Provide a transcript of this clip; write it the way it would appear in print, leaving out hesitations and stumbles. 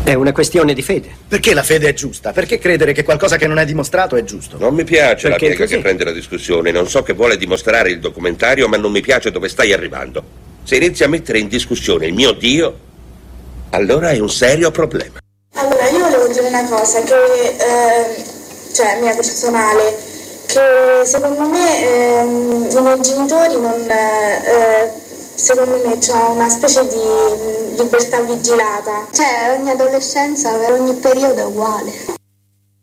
È una questione di fede. Perché la fede è giusta? Perché credere che qualcosa che non è dimostrato è giusto? Non mi piace la Perché piega così? che prende la discussione. Non so che vuole dimostrare il documentario, ma non mi piace dove stai arrivando. Se inizi a mettere in discussione il mio Dio, allora è un serio problema. Allora, io volevo dire una cosa che, mia personale, che secondo me i miei genitori secondo me c'è una specie di libertà vigilata. Cioè, ogni adolescenza, ogni periodo è uguale.